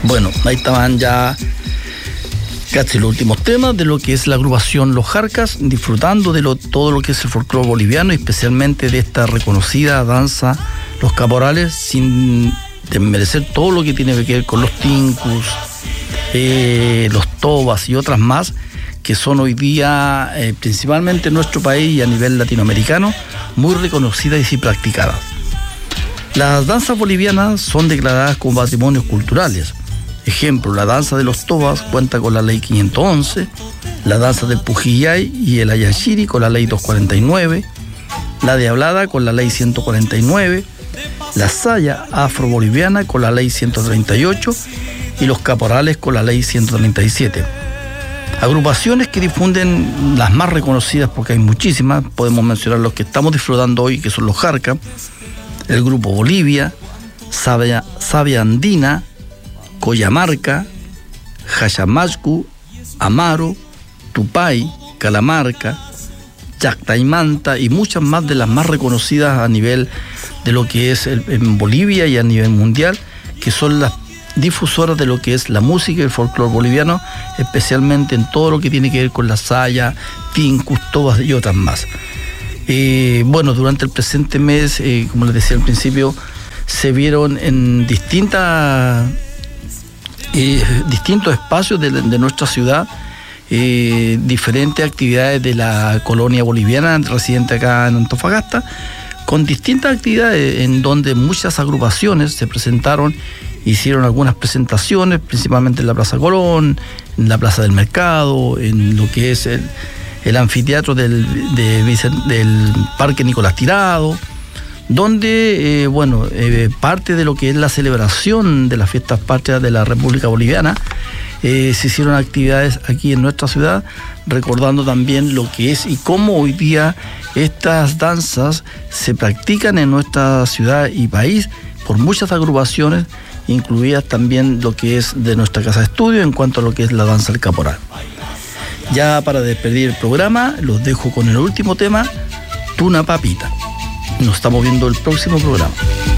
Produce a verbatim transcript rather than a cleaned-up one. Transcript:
Bueno, ahí estaban ya casi los últimos temas de lo que es la agrupación Los Jarcas, disfrutando de lo, todo lo que es el folclore boliviano y especialmente de esta reconocida danza, los caporales, sin desmerecer todo lo que tiene que ver con los tincus, eh, los tobas y otras más, que son hoy día, eh, principalmente en nuestro país y a nivel latinoamericano, muy reconocidas y practicadas. Las danzas bolivianas son declaradas como patrimonios culturales. Ejemplo, la danza de los tobas cuenta con la ley quinientos once, la danza del Pujillay y el Ayachiri con la ley doscientos cuarenta y nueve, la diablada con la ley ciento cuarenta y nueve, la saya afro-boliviana con la ley ciento treinta y ocho y los caporales con la ley ciento treinta y siete. Agrupaciones que difunden las más reconocidas, porque hay muchísimas, podemos mencionar los que estamos disfrutando hoy, que son los Jarcas, el Grupo Bolivia, Sabia, Sabia Andina, Coyamarca, Hayamascu, Amaro, Tupay, Calamarca, Chactaimanta y muchas más de las más reconocidas a nivel de lo que es el, en Bolivia y a nivel mundial, que son las difusoras de lo que es la música y el folclore boliviano, especialmente en todo lo que tiene que ver con la saya, tincus, tobas y otras más. Eh, bueno, durante el presente mes, eh, como les decía al principio, se vieron en distintas eh, distintos espacios de, de nuestra ciudad eh, diferentes actividades de la colonia boliviana residente acá en Antofagasta, con distintas actividades en donde muchas agrupaciones se presentaron, hicieron algunas presentaciones, principalmente en la Plaza Colón, en la Plaza del Mercado, en lo que es el el anfiteatro del, de, del Parque Nicolás Tirado, donde, eh, bueno, eh, parte de lo que es la celebración de las fiestas patrias de la República Boliviana, eh, se hicieron actividades aquí en nuestra ciudad, recordando también lo que es y cómo hoy día estas danzas se practican en nuestra ciudad y país por muchas agrupaciones, incluidas también lo que es de nuestra casa de estudio en cuanto a lo que es la danza del caporal. Ya para despedir el programa, los dejo con el último tema, Tuna Papita. Nos estamos viendo el próximo programa.